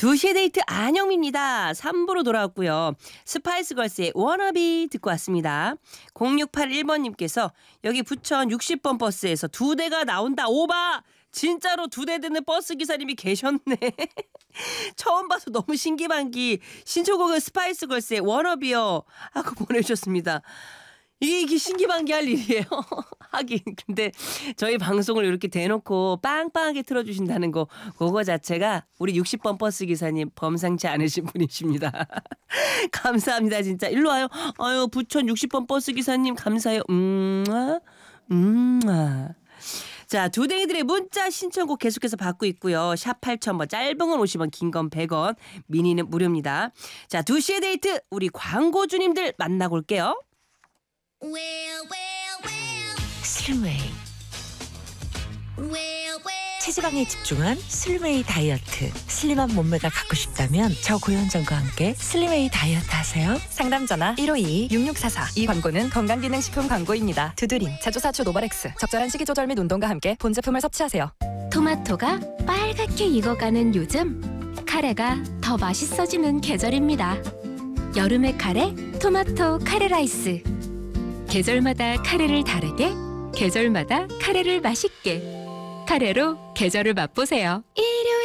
2시의 데이트 안영미입니다. 3부로 돌아왔고요. 스파이스 걸스의 워너비 듣고 왔습니다. 0681번님께서 여기 부천 60번 버스에서 2대가 나온다. 오바! 진짜로 2대 듣는 버스 기사님이 계셨네. 처음 봐서 너무 신기반기. 신청곡은 스파이스 걸스의 워너비요 하고 보내주셨습니다. 이게 신기반기할 일이에요. 하긴 근데 저희 방송을 이렇게 대놓고 빵빵하게 틀어주신다는 거 그거 자체가 우리 60번 버스 기사님 범상치 않으신 분이십니다. 감사합니다 진짜. 일로 와요. 아유 부천 60번 버스 기사님 감사해요. 자, 두댕이들의 문자 신청곡 계속해서 받고 있고요. 샵 8000번, 짧은 건 50원, 긴 건 100원, 미니는 무료입니다. 자, 2시의 데이트 우리 광고주님들 만나고 올게요. 슬림웨이 체지방에 집중한 슬림웨이 다이어트. 슬림한 몸매가 갖고 싶다면 저 고현정과 함께 슬림웨이 다이어트 하세요. 상담 전화 1522-6644. 이 광고는 건강기능식품 광고입니다. 두드림, 제조사추 노바렉스. 적절한 식이 조절 및 운동과 함께 본 제품을 섭취하세요. 토마토가 빨갛게 익어가는 요즘, 카레가 더 맛있어지는 계절입니다. 여름의 카레, 토마토 카레 라이스. 계절마다 카레를 다르게, 계절마다 카레를 맛있게. 카레로 계절을 맛보세요.